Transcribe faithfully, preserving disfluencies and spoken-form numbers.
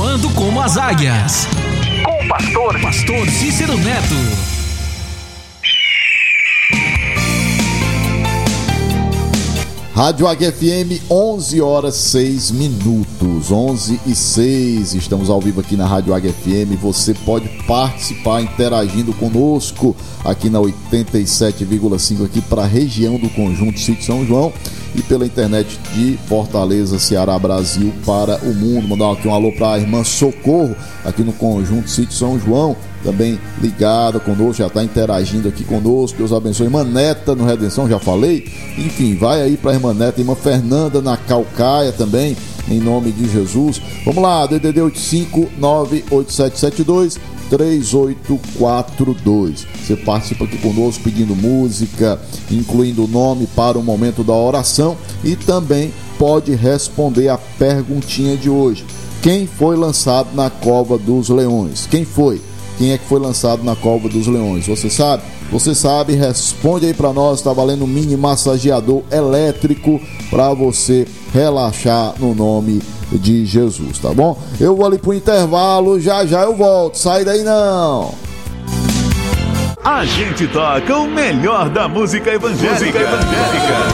voando como as águias. Com o pastor, pastor Cícero Neto. Rádio Águia F M, onze horas seis minutos, onze e seis, estamos ao vivo aqui na Rádio Águia F M. Você pode participar interagindo conosco aqui na oitenta e sete vírgula cinco aqui para a região do Conjunto Sítio São João e pela internet de Fortaleza, Ceará, Brasil para o mundo. Mandar aqui um alô para a irmã Socorro aqui no Conjunto Sítio São João, também ligada conosco, já está interagindo aqui conosco. Deus abençoe. Irmã Neta no Redenção, já falei. Enfim, vai aí para a irmã Neta, irmã Fernanda na Calcaia também, em nome de Jesus. Vamos lá, D D D oito cinco nove oito sete sete dois três oito quatro dois. Você participa aqui conosco pedindo música, incluindo o nome para o momento da oração e também pode responder a perguntinha de hoje. Quem foi lançado na cova dos leões? Quem foi? Quem é que foi lançado na cova dos leões? Você sabe? Você sabe? Responde aí para nós. Está valendo um mini massageador elétrico para você relaxar no nome de Jesus, tá bom? Eu vou ali pro intervalo, já já eu volto. Sai daí não! A gente toca o melhor da música evangélica. Música evangélica.